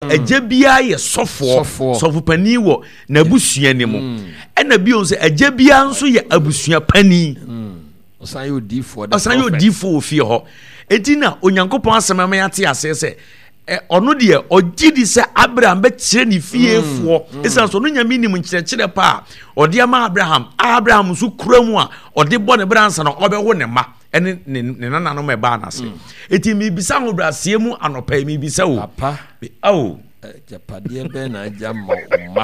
agya bia ye sofo pani wo na abusua ne mu ena bi on se agya bia nso ye abusua pani osan ye odifo ofie ho etina onyankopɔn asɛm ma yate ase se ono de ogidi se Abraham be kire ni fiefo esan so no nyame nim nkyerɛkyerɛ pa ɔde ama Abraham so kuramu a ɔde bɔ ne bransa no ɔbɛwo ne ma ene ne nananom ɛba na se eti mi bisa ho brasie mu anopa mi bisa wo papa awo japade be na agya ma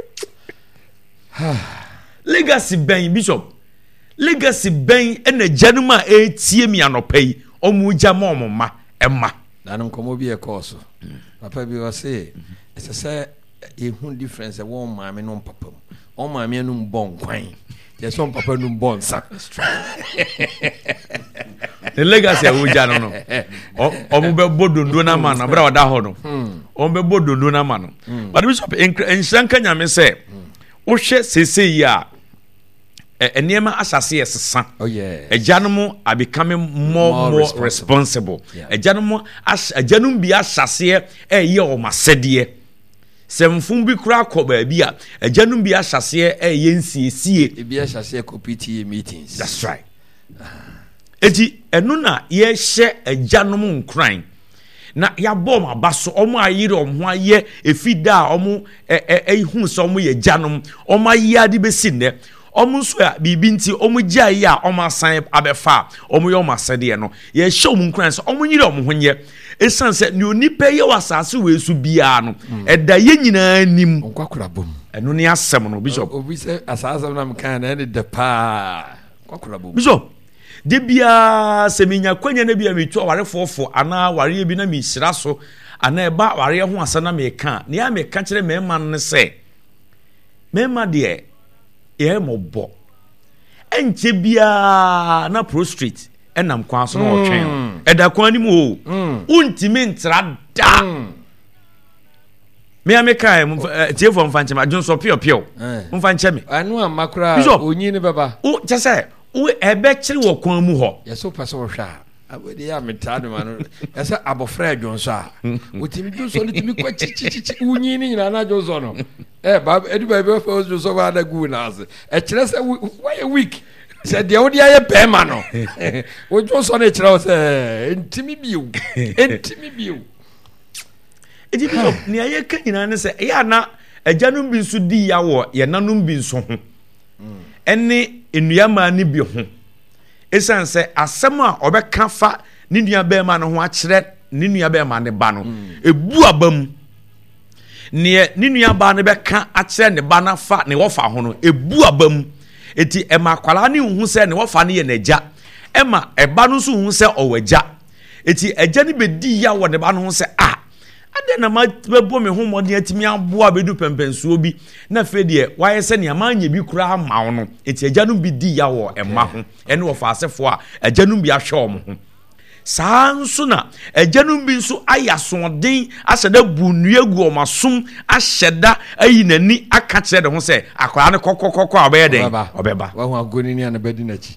legacy ben bishop legacy ben ena gyanum a etie mi anopa yi omu gya ma omma emma nanom komo bi e course papa bi was say say ehun difference e won maame no papa o maame no mbon kwan je so papa no mbon sa the legacy e gya no omu be bodondo na ma no bra oda ho no omu be bodondo na ma no but bishop enhyanka nyame say wo hwe sese yi a enema asase yesesa agyanom are becoming more responsible agyanom bi asase ye o masede semfun bi kura ko ba bi a agyanom bi asase ye nsiesie bi asase ko PTA meetings. That's right. Eti enu na ye hye agyanom nkran na ya bom abaso omo ayire omho aye efida omo ehun so omo ye agyanom omo aye ade besi ne omo so a bibi nti omo gya yi a omo asan abefa omo ye omo asede no ye hye omo nkran so omo nyire omo honye esan se ne onipa ye wasase we su bia no eda ye nyina nim kwakura bom eno ne asem no bishop obi se asase na mkan na ne de pa kwakura bom bishop de bia seminya kwanya na bia metu aware fofo ana ware bi na me hira so ana eba ware ho asana me ka ne ya me ka kire mema ne se mema de e mobo enche bia na prostrate enam kwa so no otwen eda kwa ni mu untimi ntra da me ameka tie fo mfanche ma jonso pio mfanche me anu amakura onyi ne baba o chese o ebe kire wo kwa mu ho yeso pese wo hwa abodi ya metado manu yesa abofra adwonso a otimi jonso ni timi kwa chichichi onyi ni nyina na jonso no baba edu baba fe jonso ba da gu na ase kire se why a week se de odi aye bema no o jonso na kire se entimi biu edi bi ni aye ka nyina ne se ya na agyanum bi nso di ya wo ye nanum bi nso ho ene enuama ni bi ho esan se asem a obeka fa ni nua bema no ho a kire ni nua bema ne ba no ebu abam ne ni nua ba ne beka a kire ne ba na fa ne wo fa ho no ebu abam eti ema kwala ne hu se ne wo fa ne ye naja ema eba no so hu se owagya eti agya ne bedi ya wo ne ba no hu se ade na ma bebo me ho modin atimi aboa bedu pempensuo bi na fe de waye se ne amanya bi kura ma no eti agyanum bi di ya wo emma ho ene wo faasefo a agyanum bi ahwe om ho sanso na agyanum bi nso ayasodin aseda bunua gu omasom ahyeda ayi nani aka kire de ho se akwara ne kokokoko obeye den obeba wa ho agoni ni anabedi nachi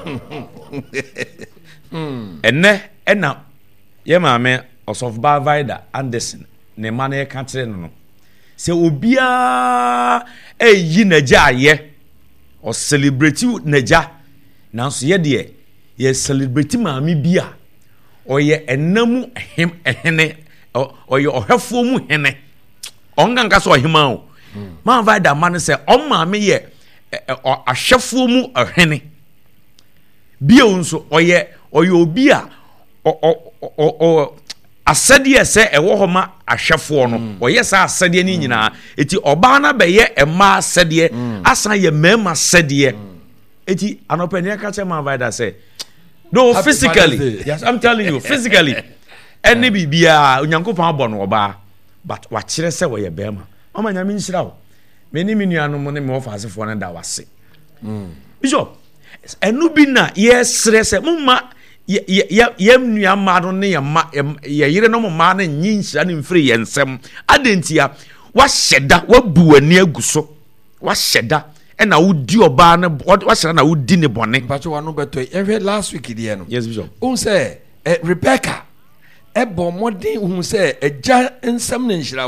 ena ye maame of Bavida Anderson ne mane ka kire no se obia eyi naja ye o celebrate naja nanso ye de ye celebrate maami bia o ye enamu ehene o ye ohwefo mu hene onganka so ohema o Bavida mane se o maami ye ahwefo mu ohene bia nso o ye obia o asade se ewo homa ahwefo no oye sa asade ni nyina eti oba na be ye ema asade asan ye mema asade eti anopani aka chema vida say no physically yes I'm telling you physically any bibia onyankopon abon oba but wa kire se wo ye bema mama nyame nhira wo meni minuano mo ne me ofasefo na da wase bishop enu bi na ye sere se mumma yem nua ma no ne ye yire no ma na nyinhira ne mfiri yensem adentia wa hyeda wa buani aguso wa hyeda na wodi oba na wa hyeda na wodi ne bone bacho wa no beto every last week die no yes bishop un say Rebecca ebo modin un say eja ensem ne nhira